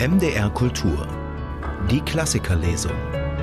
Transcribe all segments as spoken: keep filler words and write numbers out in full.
M D R Kultur. Die Klassikerlesung.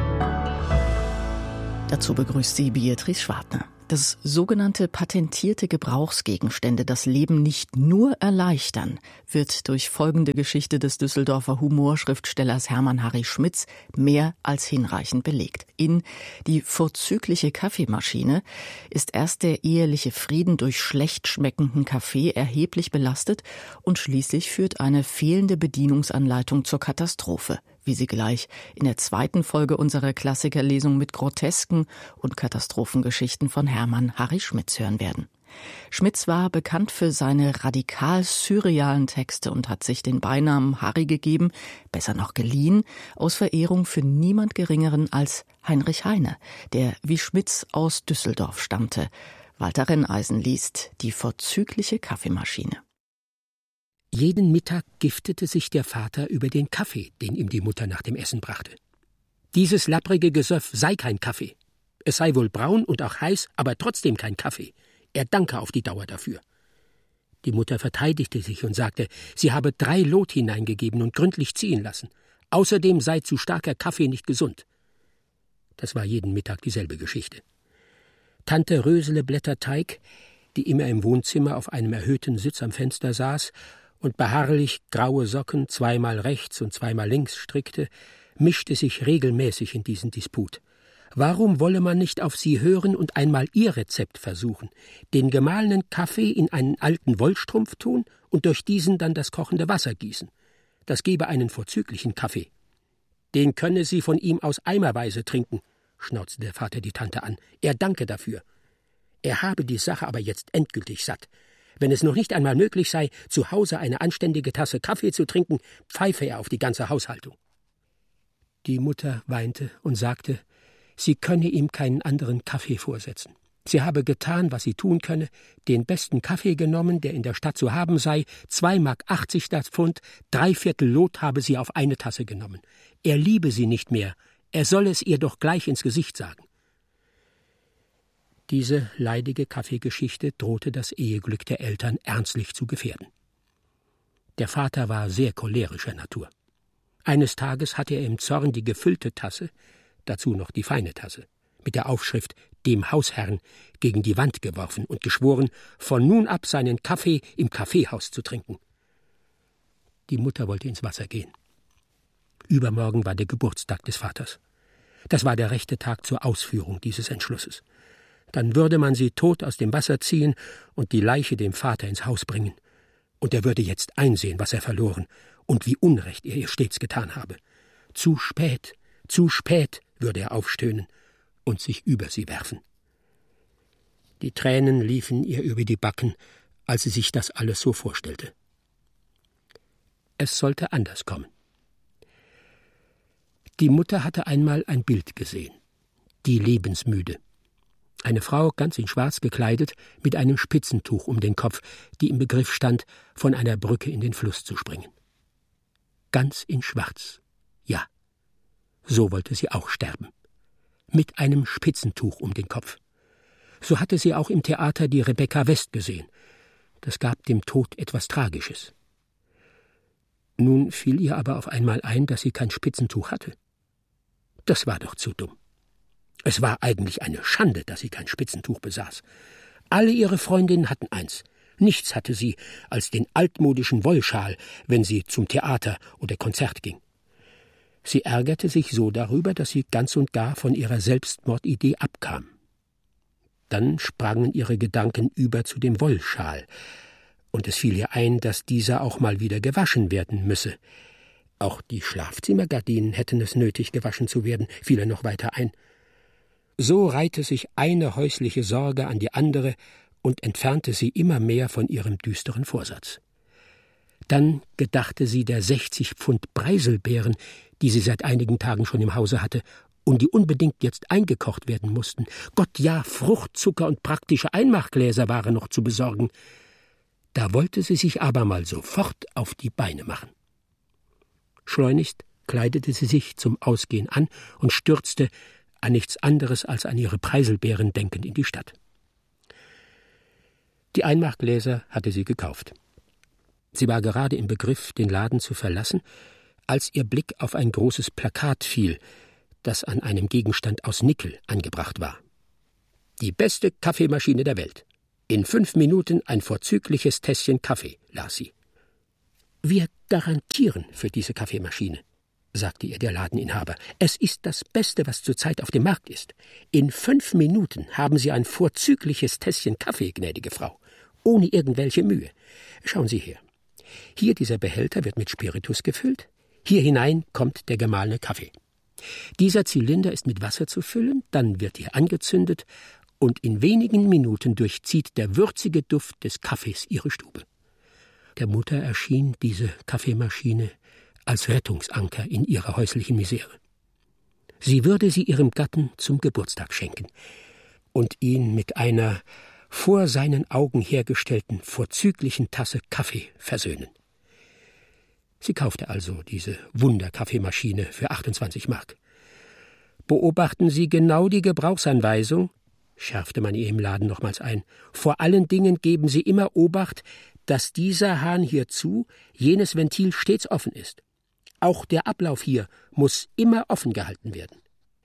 Dazu begrüßt sie Beatrice Schwartner. Dass sogenannte patentierte Gebrauchsgegenstände das Leben nicht nur erleichtern, wird durch folgende Geschichte des Düsseldorfer Humorschriftstellers Hermann Harry Schmitz mehr als hinreichend belegt. In Die vorzügliche Kaffeemaschine ist erst der eheliche Frieden durch schlecht schmeckenden Kaffee erheblich belastet und schließlich führt eine fehlende Bedienungsanleitung zur Katastrophe, wie Sie gleich in der zweiten Folge unserer Klassikerlesung mit grotesken und Katastrophengeschichten von Hermann Harry Schmitz hören werden. Schmitz war bekannt für seine radikal surrealen Texte und hat sich den Beinamen Harry gegeben, besser noch geliehen, aus Verehrung für niemand Geringeren als Heinrich Heine, der wie Schmitz aus Düsseldorf stammte. Walter Renneisen liest Die vorzügliche Kaffeemaschine. Jeden Mittag giftete sich der Vater über den Kaffee, den ihm die Mutter nach dem Essen brachte. Dieses lapprige Gesöff sei kein Kaffee. Es sei wohl braun und auch heiß, aber trotzdem kein Kaffee. Er danke auf die Dauer dafür. Die Mutter verteidigte sich und sagte, sie habe drei Lot hineingegeben und gründlich ziehen lassen. Außerdem sei zu starker Kaffee nicht gesund. Das war jeden Mittag dieselbe Geschichte. Tante Rösele Blätterteig, die immer im Wohnzimmer auf einem erhöhten Sitz am Fenster saß und beharrlich graue Socken zweimal rechts und zweimal links strickte, mischte sich regelmäßig in diesen Disput. Warum wolle man nicht auf sie hören und einmal ihr Rezept versuchen, den gemahlenen Kaffee in einen alten Wollstrumpf tun und durch diesen dann das kochende Wasser gießen? Das gebe einen vorzüglichen Kaffee. Den könne sie von ihm aus eimerweise trinken, schnauzte der Vater die Tante an. Er danke dafür. Er habe die Sache aber jetzt endgültig satt. Wenn es noch nicht einmal möglich sei, zu Hause eine anständige Tasse Kaffee zu trinken, pfeife er auf die ganze Haushaltung. Die Mutter weinte und sagte, sie könne ihm keinen anderen Kaffee vorsetzen. Sie habe getan, was sie tun könne, den besten Kaffee genommen, der in der Stadt zu haben sei, zwei Mark achtzig das Pfund, drei Viertel Lot habe sie auf eine Tasse genommen. Er liebe sie nicht mehr, er solle es ihr doch gleich ins Gesicht sagen. Diese leidige Kaffeegeschichte drohte das Eheglück der Eltern ernstlich zu gefährden. Der Vater war sehr cholerischer Natur. Eines Tages hatte er im Zorn die gefüllte Tasse, dazu noch die feine Tasse, mit der Aufschrift »Dem Hausherrn« gegen die Wand geworfen und geschworen, von nun ab seinen Kaffee im Kaffeehaus zu trinken. Die Mutter wollte ins Wasser gehen. Übermorgen war der Geburtstag des Vaters. Das war der rechte Tag zur Ausführung dieses Entschlusses. Dann würde man sie tot aus dem Wasser ziehen und die Leiche dem Vater ins Haus bringen. Und er würde jetzt einsehen, was er verloren und wie Unrecht er ihr stets getan habe. Zu spät, zu spät, würde er aufstöhnen und sich über sie werfen. Die Tränen liefen ihr über die Backen, als sie sich das alles so vorstellte. Es sollte anders kommen. Die Mutter hatte einmal ein Bild gesehen. Die Lebensmüde. Eine Frau, ganz in Schwarz gekleidet, mit einem Spitzentuch um den Kopf, die im Begriff stand, von einer Brücke in den Fluss zu springen. Ganz in Schwarz. Ja, so wollte sie auch sterben. Mit einem Spitzentuch um den Kopf. So hatte sie auch im Theater die Rebecca West gesehen. Das gab dem Tod etwas Tragisches. Nun fiel ihr aber auf einmal ein, dass sie kein Spitzentuch hatte. Das war doch zu dumm. Es war eigentlich eine Schande, dass sie kein Spitzentuch besaß. Alle ihre Freundinnen hatten eins. Nichts hatte sie als den altmodischen Wollschal, wenn sie zum Theater oder Konzert ging. Sie ärgerte sich so darüber, dass sie ganz und gar von ihrer Selbstmordidee abkam. Dann sprangen ihre Gedanken über zu dem Wollschal, und es fiel ihr ein, dass dieser auch mal wieder gewaschen werden müsse. Auch die Schlafzimmergardinen hätten es nötig, gewaschen zu werden, fiel ihr noch weiter ein. So reihte sich eine häusliche Sorge an die andere und entfernte sie immer mehr von ihrem düsteren Vorsatz. Dann gedachte sie der sechzig Pfund Preiselbeeren, die sie seit einigen Tagen schon im Hause hatte und die unbedingt jetzt eingekocht werden mussten. Gott, ja, Fruchtzucker und praktische Einmachgläser waren noch zu besorgen. Da wollte sie sich aber mal sofort auf die Beine machen. Schleunigst kleidete sie sich zum Ausgehen an und stürzte, an nichts anderes als an ihre Preiselbeeren denkend, in die Stadt. Die Einmachgläser hatte sie gekauft. Sie war gerade im Begriff, den Laden zu verlassen, als ihr Blick auf ein großes Plakat fiel, das an einem Gegenstand aus Nickel angebracht war. »Die beste Kaffeemaschine der Welt. In fünf Minuten ein vorzügliches Tässchen Kaffee«, las sie. »Wir garantieren für diese Kaffeemaschine«, sagte ihr der Ladeninhaber. »Es ist das Beste, was zurzeit auf dem Markt ist. In fünf Minuten haben Sie ein vorzügliches Tässchen Kaffee, gnädige Frau, ohne irgendwelche Mühe. Schauen Sie her. Hier dieser Behälter wird mit Spiritus gefüllt. Hier hinein kommt der gemahlene Kaffee. Dieser Zylinder ist mit Wasser zu füllen, dann wird er angezündet und in wenigen Minuten durchzieht der würzige Duft des Kaffees Ihre Stube.« Der Mutter erschien diese Kaffeemaschine als Rettungsanker in ihrer häuslichen Misere. Sie würde sie ihrem Gatten zum Geburtstag schenken und ihn mit einer vor seinen Augen hergestellten vorzüglichen Tasse Kaffee versöhnen. Sie kaufte also diese Wunderkaffeemaschine für achtundzwanzig Mark. »Beobachten Sie genau die Gebrauchsanweisung«, schärfte man ihr im Laden nochmals ein. »Vor allen Dingen geben Sie immer Obacht, dass dieser Hahn hier zu, jenes Ventil stets offen ist. Auch der Ablauf hier muss immer offen gehalten werden.«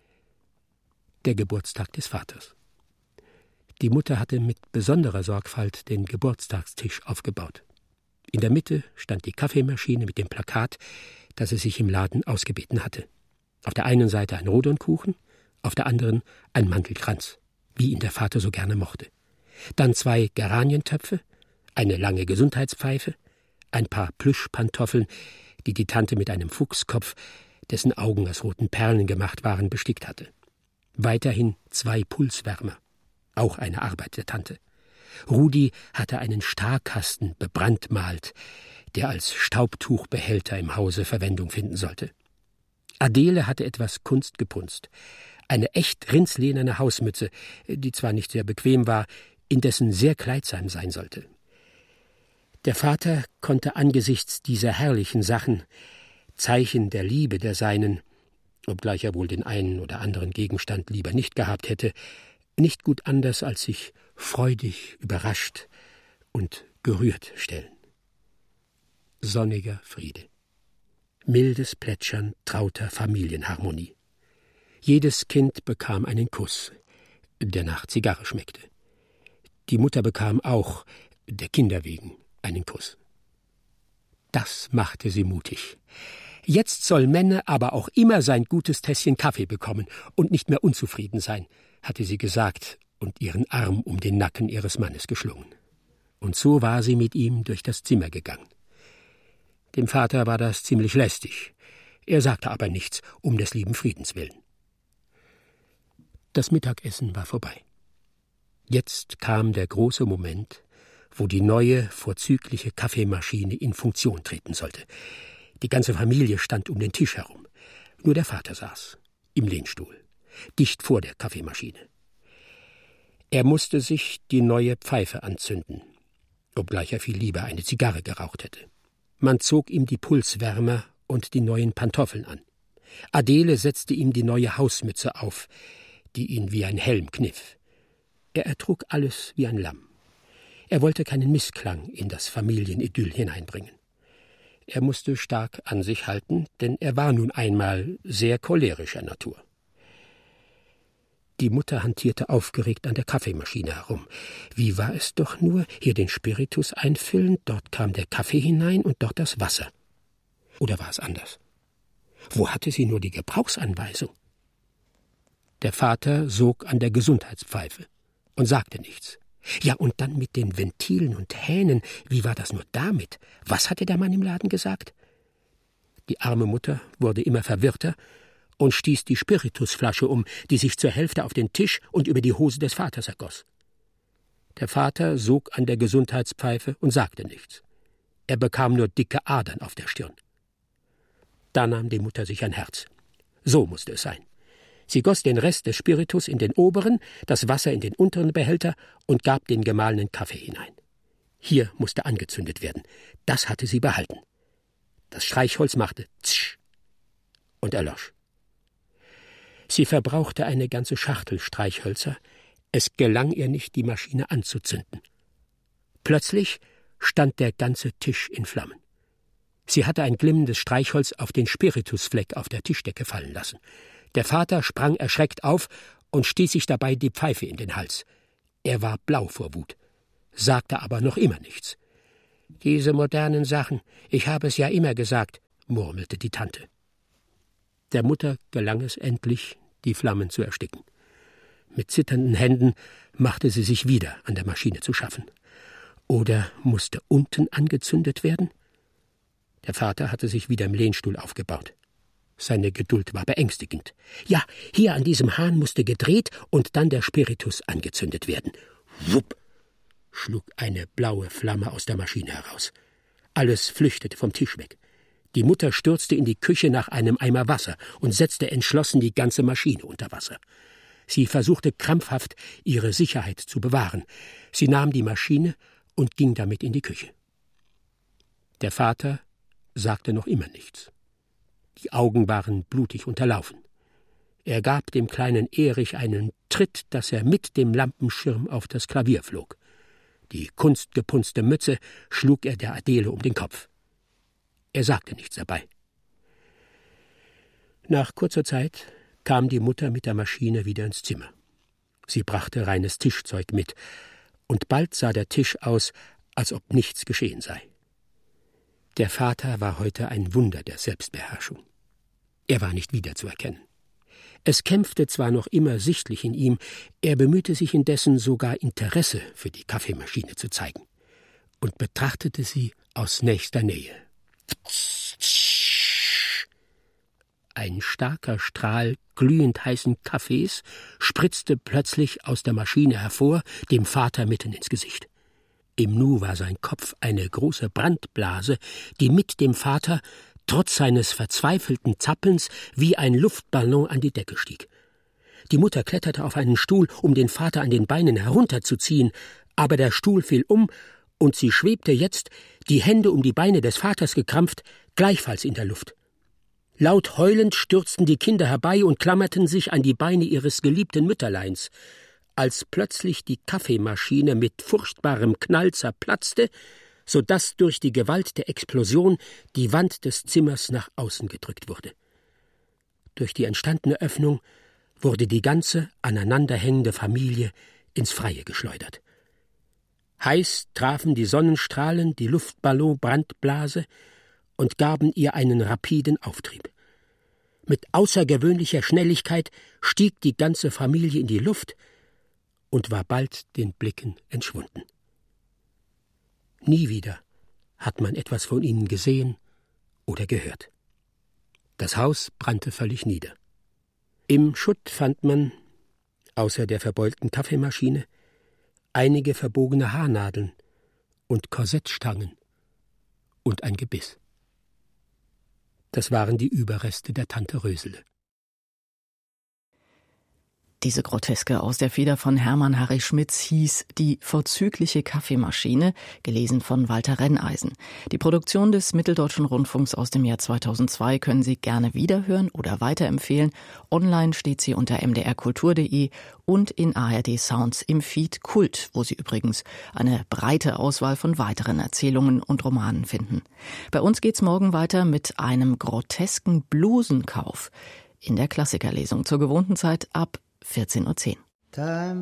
Der Geburtstag des Vaters. Die Mutter hatte mit besonderer Sorgfalt den Geburtstagstisch aufgebaut. In der Mitte stand die Kaffeemaschine mit dem Plakat, das sie sich im Laden ausgebeten hatte. Auf der einen Seite ein Rodonkuchen, auf der anderen ein Mandelkranz, wie ihn der Vater so gerne mochte. Dann zwei Geranientöpfe, eine lange Gesundheitspfeife, ein paar Plüschpantoffeln, die die Tante mit einem Fuchskopf, dessen Augen aus roten Perlen gemacht waren, bestickt hatte. Weiterhin zwei Pulswärmer, auch eine Arbeit der Tante. Rudi hatte einen Starrkasten bebrandmalt, der als Staubtuchbehälter im Hause Verwendung finden sollte. Adele hatte etwas Kunst gepunzt, eine echt rindslederne Hausmütze, die zwar nicht sehr bequem war, indessen sehr kleidsam sein sollte. Der Vater konnte angesichts dieser herrlichen Sachen, Zeichen der Liebe der Seinen, obgleich er wohl den einen oder anderen Gegenstand lieber nicht gehabt hätte, nicht gut anders als sich freudig, überrascht und gerührt stellen. Sonniger Friede. Mildes Plätschern trauter Familienharmonie. Jedes Kind bekam einen Kuss, der nach Zigarre schmeckte. Die Mutter bekam auch, der Kinder wegen, einen Kuss. Das machte sie mutig. Jetzt soll Männer aber auch immer sein gutes Tässchen Kaffee bekommen und nicht mehr unzufrieden sein, hatte sie gesagt und ihren Arm um den Nacken ihres Mannes geschlungen. Und so war sie mit ihm durch das Zimmer gegangen. Dem Vater war das ziemlich lästig. Er sagte aber nichts, um des lieben Friedens willen. Das Mittagessen war vorbei. Jetzt kam der große Moment, wo die neue, vorzügliche Kaffeemaschine in Funktion treten sollte. Die ganze Familie stand um den Tisch herum. Nur der Vater saß, im Lehnstuhl, dicht vor der Kaffeemaschine. Er musste sich die neue Pfeife anzünden, obgleich er viel lieber eine Zigarre geraucht hätte. Man zog ihm die Pulswärmer und die neuen Pantoffeln an. Adele setzte ihm die neue Hausmütze auf, die ihn wie ein Helm kniff. Er ertrug alles wie ein Lamm. Er wollte keinen Missklang in das Familienidyll hineinbringen. Er musste stark an sich halten, denn er war nun einmal sehr cholerischer Natur. Die Mutter hantierte aufgeregt an der Kaffeemaschine herum. Wie war es doch nur, hier den Spiritus einfüllen, dort kam der Kaffee hinein und dort das Wasser. Oder war es anders? Wo hatte sie nur die Gebrauchsanweisung? Der Vater sog an der Gesundheitspfeife und sagte nichts. Ja, und dann mit den Ventilen und Hähnen, wie war das nur damit? Was hatte der Mann im Laden gesagt? Die arme Mutter wurde immer verwirrter und stieß die Spiritusflasche um, die sich zur Hälfte auf den Tisch und über die Hose des Vaters ergoss. Der Vater sog an der Gesundheitspfeife und sagte nichts. Er bekam nur dicke Adern auf der Stirn. Da nahm die Mutter sich ein Herz. So musste es sein. Sie goss den Rest des Spiritus in den oberen, das Wasser in den unteren Behälter und gab den gemahlenen Kaffee hinein. Hier musste angezündet werden. Das hatte sie behalten. Das Streichholz machte tsch und erlosch. Sie verbrauchte eine ganze Schachtel Streichhölzer. Es gelang ihr nicht, die Maschine anzuzünden. Plötzlich stand der ganze Tisch in Flammen. Sie hatte ein glimmendes Streichholz auf den Spiritusfleck auf der Tischdecke fallen lassen. Der Vater sprang erschreckt auf und stieß sich dabei die Pfeife in den Hals. Er war blau vor Wut, sagte aber noch immer nichts. »Diese modernen Sachen, ich habe es ja immer gesagt«, murmelte die Tante. Der Mutter gelang es endlich, die Flammen zu ersticken. Mit zitternden Händen machte sie sich wieder an der Maschine zu schaffen. Oder musste unten angezündet werden? Der Vater hatte sich wieder im Lehnstuhl aufgebaut. Seine Geduld war beängstigend. Ja, hier an diesem Hahn musste gedreht und dann der Spiritus angezündet werden. Wupp! Schlug eine blaue Flamme aus der Maschine heraus. Alles flüchtete vom Tisch weg. Die Mutter stürzte in die Küche nach einem Eimer Wasser und setzte entschlossen die ganze Maschine unter Wasser. Sie versuchte krampfhaft, ihre Sicherheit zu bewahren. Sie nahm die Maschine und ging damit in die Küche. Der Vater sagte noch immer nichts. Die Augen waren blutig unterlaufen. Er gab dem kleinen Erich einen Tritt, dass er mit dem Lampenschirm auf das Klavier flog. Die kunstgepunzte Mütze schlug er der Adele um den Kopf. Er sagte nichts dabei. Nach kurzer Zeit kam die Mutter mit der Maschine wieder ins Zimmer. Sie brachte reines Tischzeug mit, und bald sah der Tisch aus, als ob nichts geschehen sei. Der Vater war heute ein Wunder der Selbstbeherrschung. Er war nicht wiederzuerkennen. Es kämpfte zwar noch immer sichtlich in ihm, er bemühte sich indessen sogar Interesse für die Kaffeemaschine zu zeigen und betrachtete sie aus nächster Nähe. Ein starker Strahl glühend heißen Kaffees spritzte plötzlich aus der Maschine hervor, dem Vater mitten ins Gesicht. Im Nu war sein Kopf eine große Brandblase, die mit dem Vater trotz seines verzweifelten Zappelns wie ein Luftballon an die Decke stieg. Die Mutter kletterte auf einen Stuhl, um den Vater an den Beinen herunterzuziehen, aber der Stuhl fiel um, und sie schwebte jetzt, die Hände um die Beine des Vaters gekrampft, gleichfalls in der Luft. Laut heulend stürzten die Kinder herbei und klammerten sich an die Beine ihres geliebten Mütterleins. Als plötzlich die Kaffeemaschine mit furchtbarem Knall zerplatzte, so dass durch die Gewalt der Explosion die Wand des Zimmers nach außen gedrückt wurde. Durch die entstandene Öffnung wurde die ganze aneinanderhängende Familie ins Freie geschleudert. Heiß trafen die Sonnenstrahlen die Luftballon-Brandblase und gaben ihr einen rapiden Auftrieb. Mit außergewöhnlicher Schnelligkeit stieg die ganze Familie in die Luft und war bald den Blicken entschwunden. Nie wieder hat man etwas von ihnen gesehen oder gehört. Das Haus brannte völlig nieder. Im Schutt fand man, außer der verbeulten Kaffeemaschine, einige verbogene Haarnadeln und Korsettstangen und ein Gebiss. Das waren die Überreste der Tante Rösele. Diese Groteske aus der Feder von Hermann Harry Schmitz hieß »Die vorzügliche Kaffeemaschine«, gelesen von Walter Renneisen. Die Produktion des Mitteldeutschen Rundfunks aus dem Jahr zweitausendzwei können Sie gerne wiederhören oder weiterempfehlen. Online steht sie unter m d r kultur punkt d e und in A R D Sounds im Feed Kult, wo Sie übrigens eine breite Auswahl von weiteren Erzählungen und Romanen finden. Bei uns geht's morgen weiter mit einem grotesken Blusenkauf in der Klassikerlesung zur gewohnten Zeit ab vierzehn Uhr zehn.